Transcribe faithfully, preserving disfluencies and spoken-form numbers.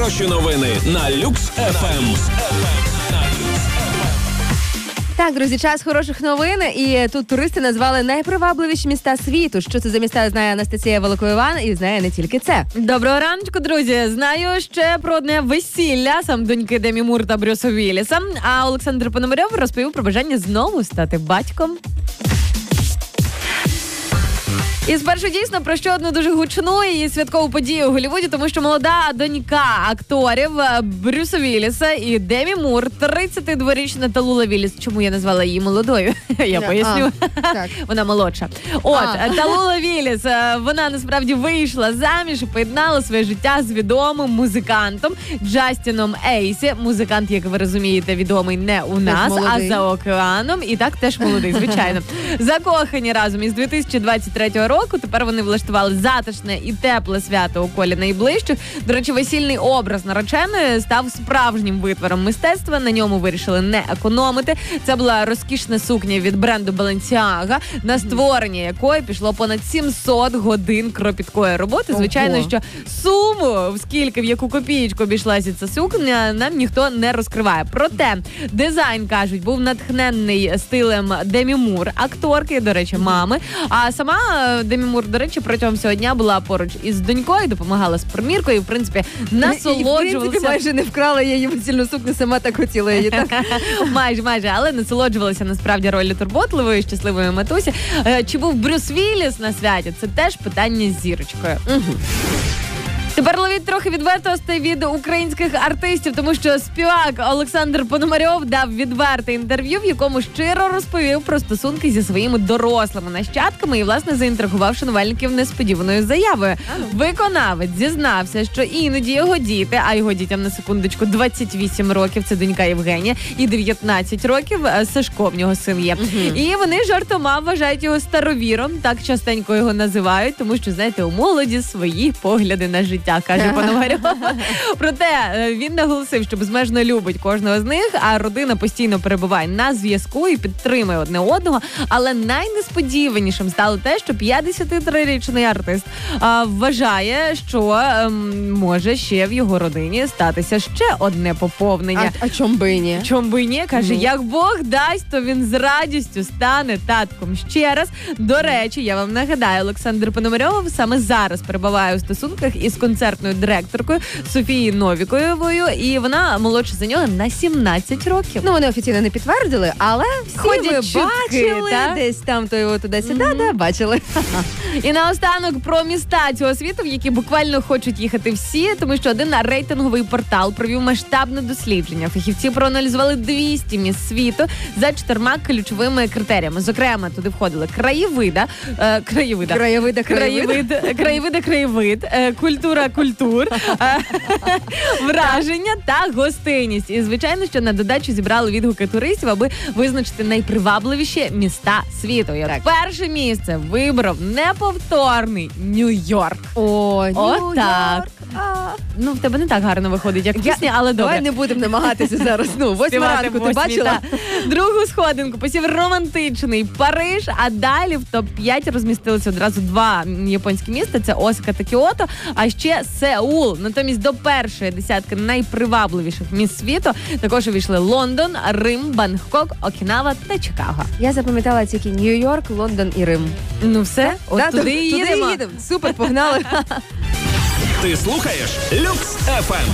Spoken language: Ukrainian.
Хороші новини на Люкс еф ем. Так, друзі, час хороших новин. І тут туристи назвали найпривабливіші міста світу. Що це за міста, знає Анастасія Великоїван, і знає не тільки це. Доброго раночку, друзі. Знаю ще про одне весілля, сам доньки Демі Мур та Брюса Вілліса. А Олександр Пономарьов розповів про бажання знову стати батьком. І спершу дійсно про ще одну дуже гучну і святкову подію у Голлівуді, тому що молода донька акторів Брюса Вілліса і Демі Мур, тридцятидворічна Талула Вілліс. Чому я назвала її молодою? Я поясню. Вона молодша. От, Талула Вілліс, вона насправді вийшла заміж і поєднала своє життя з відомим музикантом Джастіном Ейсі. Музикант, як ви розумієте, відомий не у нас, а за океаном. І так теж молодий, звичайно. Закохані разом із дві тисячі двадцять третього року. Тепер вони влаштували затишне і тепле свято у колі найближчих. До речі, весільний образ нареченої став справжнім витвором мистецтва. На ньому вирішили не економити. Це була розкішна сукня від бренду Balenciaga, на створення якої пішло понад сімсот годин кропіткої роботи. Звичайно, Ого. що суму, скільки в яку копієчку обійшлася ця сукня, нам ніхто не розкриває. Проте дизайн, кажуть, був натхненний стилем Демі Мур, акторки, до речі, мами. А сама Демі Мур, до речі, протягом цього дня була поруч із донькою, допомагала з приміркою і, в принципі, насолоджувалася. І, в принципі, майже не вкрала її весільну сукню, сама так хотіла її, так? майже, майже, але насолоджувалася, насправді, ролі турботливої, щасливої матусі. Чи був Брюс Вілліс на святі? Це теж питання з зірочкою. Угу. Тепер ловіть трохи відвертостей від українських артистів, тому що співак Олександр Пономарьов дав відверте інтерв'ю, в якому щиро розповів про стосунки зі своїми дорослими нащадками і, власне, заінтригував шанувальників несподіваною заявою. Виконавець зізнався, що іноді його діти, а його дітям, на секундочку, двадцять вісім років, це донька Євгенія, і дев'ятнадцять років, Сашко, в нього син є. Uh-huh. І вони жартома вважають його старовіром, так частенько його називають, тому що, знаєте, у молоді свої погляди на життя. Каже Пономарьов. Проте він наголосив, що безмежно любить кожного з них, а родина постійно перебуває на зв'язку і підтримує одне одного. Але найнесподіванішим стало те, що п'ятдесятитрирічний артист а, вважає, що а, може ще в його родині статися ще одне поповнення. А, а чом би ні? Чом би ні? Каже, mm. як Бог дасть, то він з радістю стане татком ще раз. До речі, я вам нагадаю, Олександр Пономарьов саме зараз перебуває у стосунках із концертною директоркою Софією Новікоєвою, і вона молодша за нього на сімнадцять років. Ну, вони офіційно не підтвердили, але всі Ходять ви чутки, бачили, та? десь там то його туди-сюди, mm-hmm. да, бачили. І наостанок про міста цього світу, в які буквально хочуть їхати всі, тому що один рейтинговий портал провів масштабне дослідження. Фахівці проаналізували двісті міст світу за чотирма ключовими критеріями. Зокрема, туди входили краєвида, е, краєвида, краєвида, краєвид, краєвида, краєвид, е, культура, культур, враження та гостинність. І, звичайно, що на додачу зібрали відгуки туристів, аби визначити найпривабливіші міста світу. І перше місце вибрав неповторний Нью-Йорк. О, Нью-Йорк. Так. Ну, в тебе не так гарно виходить, як пісня, але добре. Давай не будемо намагатися зараз. Ну, восьма ранку, ти бачила? Другу сходинку посів романтичний Париж, а далі в топ п'ять розмістилися одразу два японські міста. Це Осака та Кіото, а ще Сеул. Натомість до першої десятки найпривабливіших міст світу також увійшли Лондон, Рим, Бангкок, Окінава та Чикаго. Я запам'ятала тільки Нью-Йорк, Лондон і Рим. Ну все, от да, туди і їдемо. їдемо. Супер, погнали. Ти слухаєш Люкс еф ем.